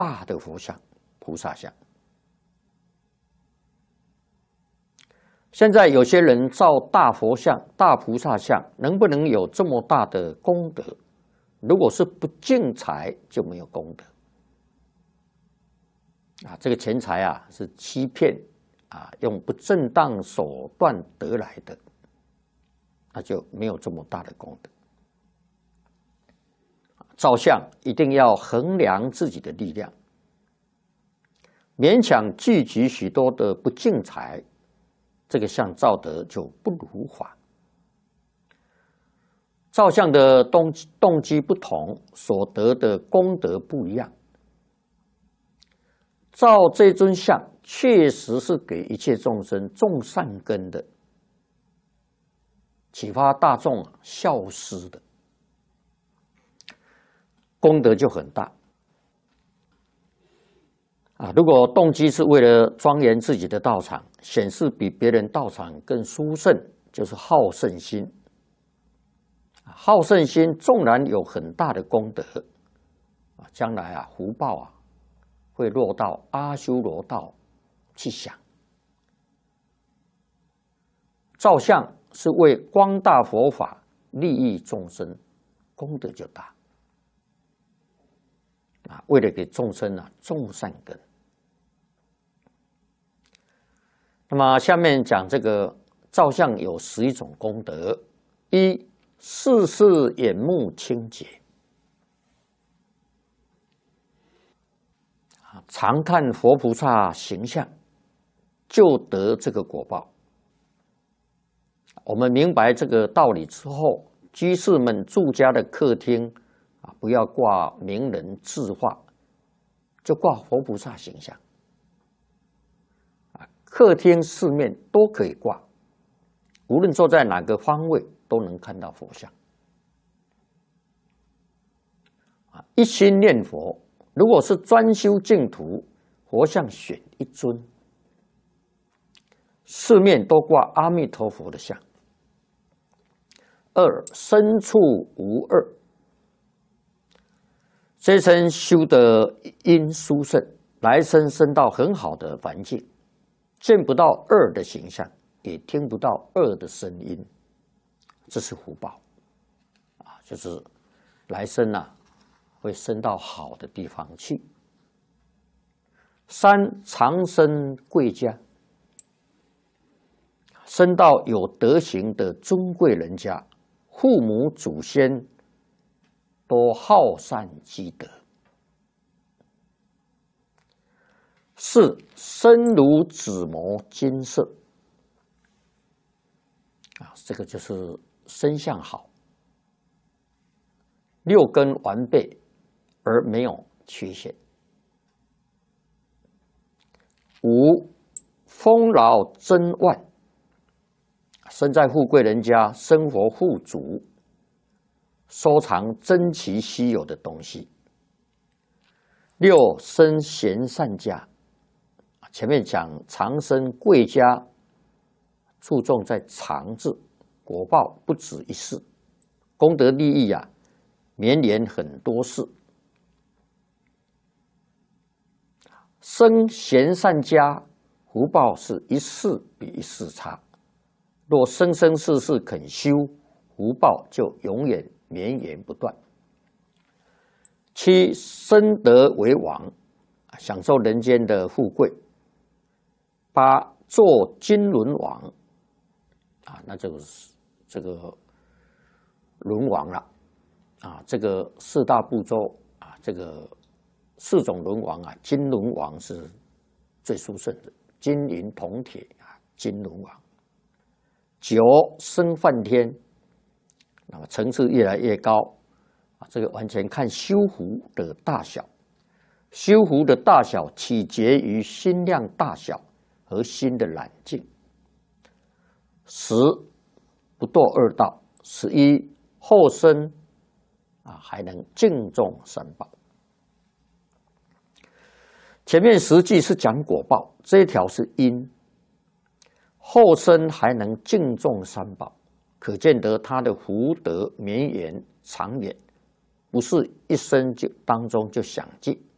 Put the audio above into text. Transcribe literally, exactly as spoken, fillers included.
大的佛像、菩萨像。现在有些人造大佛像、大菩萨像，能不能有这么大的功德？如果是不净财，就没有功德。啊，这个钱财啊是欺骗啊，用不正当手段得来的，那就没有这么大的功德。造像一定要衡量自己的力量，勉强聚集许多的不净财，这个像造得就不如法。造像的动动机不同，所得的功德不一样。造这尊像确实是给一切众生种善根的，启发大众孝施的，功德就很大。啊，如果动机是为了庄严自己的道场，显示比别人道场更殊胜，就是好胜心。好胜心纵然有很大的功德，啊，将来啊福报啊会落到阿修罗道去享。造像是为光大佛法、利益众生，功德就大。啊，为了给众生啊种善根。那么下面讲这个造像有十一种功德：一、事事眼目清洁，常看佛菩萨形象，就得这个果报。我们明白这个道理之后，居士们住家的客厅啊，不要挂名人字画，就挂佛菩萨形象。啊，客厅四面都可以挂，无论坐在哪个方位，都能看到佛像。啊，一心念佛，如果是专修净土，佛像选一尊，四面都挂阿弥陀佛的像。二、身处无二，这生修的因殊胜，来生生到很好的环境，见不到恶的形象，也听不到恶的声音，这是福报啊，就是来生啊会生到好的地方去。三、长生贵家，生到有德行的尊贵人家，父母祖先都好善积德。四、身如紫磨金色，啊，这个就是身相好，六根完备而没有缺陷。五、丰饶珍万，身在富贵人家，生活富足，收藏珍奇稀有的东西。六、生贤善家，前面讲长生贵家，注重在长字，果报不止一世，功德利益啊，绵延很多世。生贤善家，福报是一世比一世差。若生生世世肯修，福报就永远绵延不断。七、生得为王，享受人间的富贵。八、做金轮王，啊，那就是这个轮王了，啊，这个四大部洲啊，这个四种轮王啊，金轮王是最殊胜的，金银铜铁啊，金轮王。九、生梵天，那么层次越来越高啊，这个完全看修福的大小，修福的大小取决于心量大小和心的懒净。十、不堕恶道。十一、后生啊，还能敬重三宝。前面实际是讲果报，这一条是因。后生还能敬重三宝，可见得他的福德绵延长远，不是一生就当中就享尽。